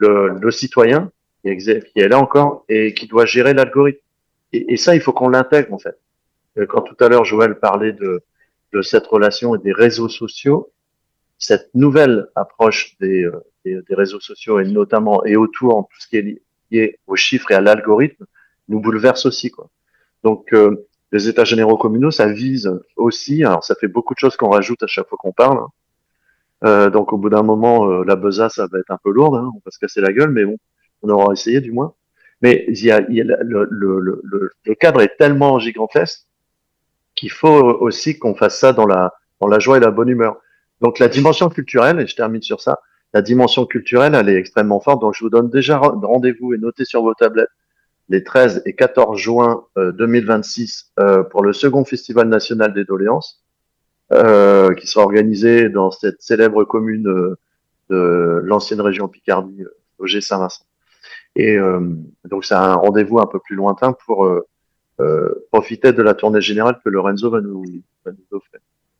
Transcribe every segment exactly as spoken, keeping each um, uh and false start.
le, le citoyen qui, exerce, qui est là encore et qui doit gérer l'algorithme. Et, et ça, il faut qu'on l'intègre en fait. Quand tout à l'heure Joël parlait de, de cette relation et des réseaux sociaux, cette nouvelle approche des, des, des réseaux sociaux et notamment et autour en tout ce qui est lié aux chiffres et à l'algorithme nous bouleverse aussi quoi. Donc euh, les états généraux communaux, ça vise aussi. Alors ça fait beaucoup de choses qu'on rajoute à chaque fois qu'on parle. Hein. Euh, donc au bout d'un moment, euh, la besace, ça va être un peu lourde, hein, on va se casser la gueule, mais bon, on aura essayé du moins. Mais il y a, il y a le, le, le, le, le cadre est tellement gigantesque qu'il faut aussi qu'on fasse ça dans la, dans la joie et la bonne humeur. Donc la dimension culturelle, et je termine sur ça, la dimension culturelle, elle est extrêmement forte. Donc je vous donne déjà rendez-vous et notez sur vos tablettes les treize et quatorze juin euh, deux mille vingt-six euh, pour le second Festival national des doléances, euh, qui sera organisé dans cette célèbre commune euh, de l'ancienne région Picardie, euh, au G Saint-Vincent. Et euh, donc c'est un rendez-vous un peu plus lointain pour euh, euh, profiter de la tournée générale que Lorenzo va nous, va nous offrir.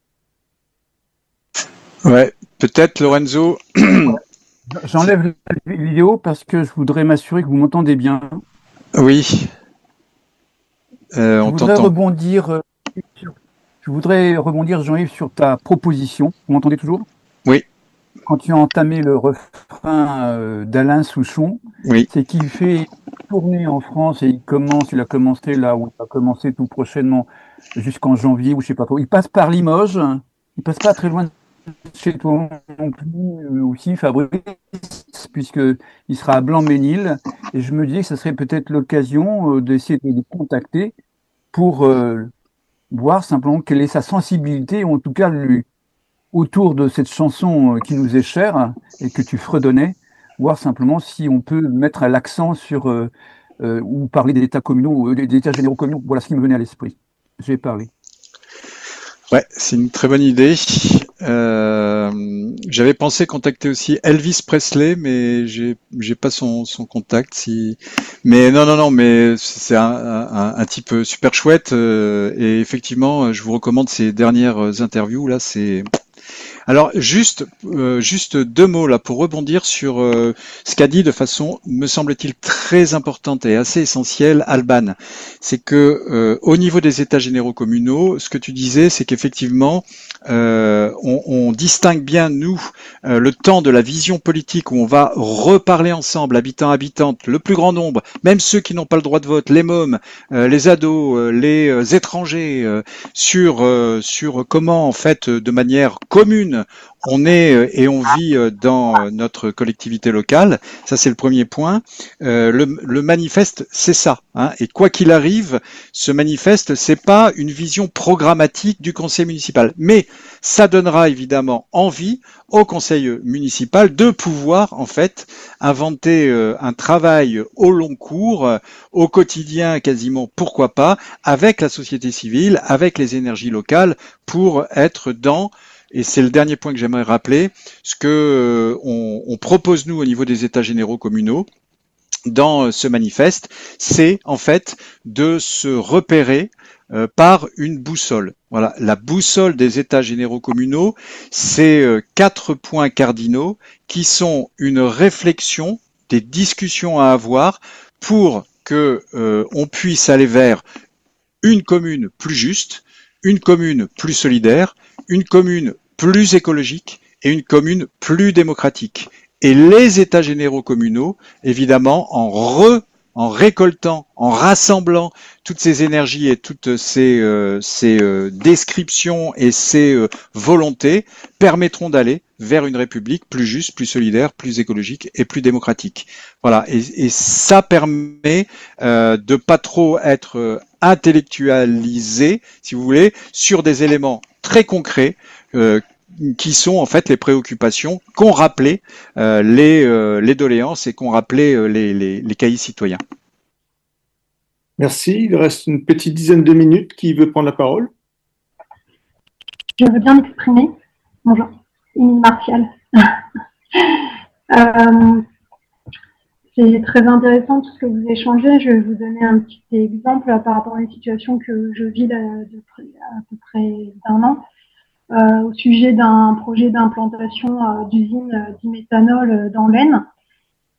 Ouais, peut-être Lorenzo. J'enlève la vidéo parce que je voudrais m'assurer que vous m'entendez bien. Oui. Euh, je on voudrais t'entend. rebondir. Euh, sur, je voudrais rebondir, Jean-Yves, sur ta proposition. Vous m'entendez toujours? Oui. Quand tu as entamé le refrain euh, d'Alain Souchon, oui. c'est qu'il fait tourner en France et il commence, il a commencé là où il va commencer tout prochainement jusqu'en janvier ou je sais pas trop. Il passe par Limoges, il passe pas très loin de chez toi non plus euh, aussi, Fabrice, puisqu'il sera à Blanc-Ménil. Et je me dis que ce serait peut-être l'occasion euh, d'essayer de le contacter pour euh, voir simplement quelle est sa sensibilité, ou en tout cas lui, autour de cette chanson qui nous est chère et que tu fredonnais, voir simplement si on peut mettre l'accent sur euh, euh, ou parler des états communaux, des états généraux communaux. Voilà ce qui me venait à l'esprit. J'ai parlé. Ouais, c'est une très bonne idée. Euh, j'avais pensé contacter aussi Elvis Presley, mais j'ai j'ai pas son son contact. Si, mais non non non, mais c'est un, un, un type super chouette euh, et effectivement, je vous recommande ses dernières interviews là. C'est alors juste, euh, juste deux mots là pour rebondir sur euh, ce qu'a dit de façon, me semble-t-il, très importante et assez essentielle Alban. C'est que euh, au niveau des États généraux communaux, ce que tu disais, c'est qu'effectivement, euh, on, on distingue bien nous euh, le temps de la vision politique où on va reparler ensemble, habitants, habitantes, le plus grand nombre, même ceux qui n'ont pas le droit de vote, les mômes, euh, les ados, euh, les euh, étrangers, euh, sur euh, sur comment en fait de manière commune on est et on vit dans notre collectivité locale. Ça, c'est le premier point. Euh, le, le manifeste, c'est ça. Hein, et quoi qu'il arrive, ce manifeste, c'est pas une vision programmatique du conseil municipal, mais ça donnera évidemment envie au conseil municipal de pouvoir en fait inventer euh, un travail au long cours, euh, au quotidien quasiment, pourquoi pas, avec la société civile, avec les énergies locales, pour être dans et c'est le dernier point que j'aimerais rappeler, ce que euh, on, on propose nous au niveau des États généraux communaux dans euh, ce manifeste, c'est en fait de se repérer euh, par une boussole. Voilà, la boussole des États généraux communaux, c'est euh, quatre points cardinaux qui sont une réflexion, des discussions à avoir pour que euh, on puisse aller vers une commune plus juste, une commune plus solidaire, une commune plus écologique et une commune plus démocratique. Et les États généraux communaux, évidemment, en re en récoltant, en rassemblant toutes ces énergies et toutes ces, euh, ces euh, descriptions et ces euh, volontés, permettront d'aller vers une république plus juste, plus solidaire, plus écologique et plus démocratique. Voilà, et, et ça permet euh, de pas trop être euh, intellectualisé, si vous voulez, sur des éléments très concrets euh, qui sont en fait les préoccupations qu'ont rappelé euh, les, euh, les doléances et qu'ont rappelé euh, les, les, les cahiers citoyens. Merci. Il reste une petite dizaine de minutes. Qui veut prendre la parole? Je veux bien m'exprimer. Bonjour, Émile Martial. euh, c'est très intéressant tout ce que vous échangez. Je vais vous donner un petit exemple par rapport à une situation que je vis là depuis à peu près d'un an. Euh, au sujet d'un projet d'implantation euh, d'usine euh, diméthanol euh, dans l'Aisne.